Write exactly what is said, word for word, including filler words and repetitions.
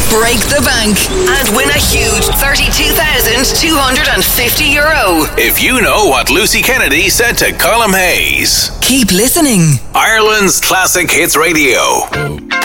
break the bank, and win a huge thirty-two thousand two hundred fifty euro. If you know what Lucy Kennedy said to Colm Hayes. Keep listening. Ireland's Classic Hits Radio.